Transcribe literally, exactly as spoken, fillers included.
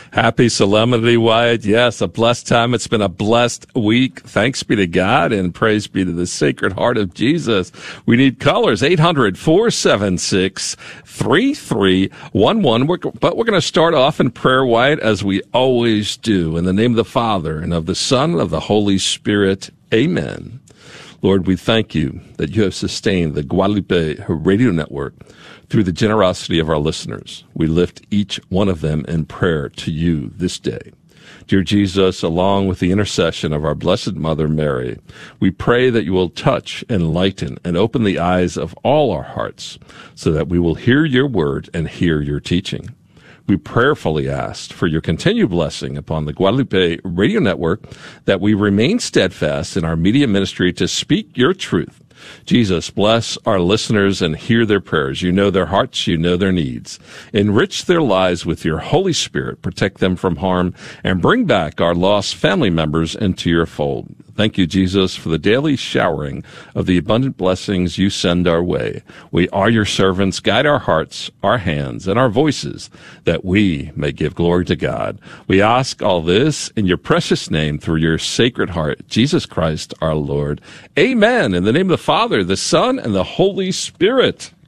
Happy Solemnity, Wyatt. Yes, a blessed time. It's been a blessed week. Thanks be to God and praise be to the Sacred Heart of Jesus. We need callers, eight hundred, four seven six, three three one one. We're, but we're going to start off in prayer, Wyatt, as we always do. In the name of the Father, and of the Son, and of the Holy Spirit. Amen. Lord, we thank you that you have sustained the Guadalupe Radio Network through the generosity of our listeners. We lift each one of them in prayer to you this day. Dear Jesus, along with the intercession of our Blessed Mother Mary, we pray that you will touch, enlighten, and open the eyes of all our hearts so that we will hear your word and hear your teaching. We prayerfully ask for your continued blessing upon the Guadalupe Radio Network, that we remain steadfast in our media ministry to speak your truth. Jesus, bless our listeners and hear their prayers. You know their hearts, you know their needs. Enrich their lives with your Holy Spirit, protect them from harm, and bring back our lost family members into your fold. Thank you, Jesus, for the daily showering of the abundant blessings you send our way. We are your servants. Guide our hearts, our hands, and our voices, that we may give glory to God. We ask all this in your precious name, through your Sacred Heart, Jesus Christ our Lord. Amen. In the name of the Father, the Son, and the Holy Spirit.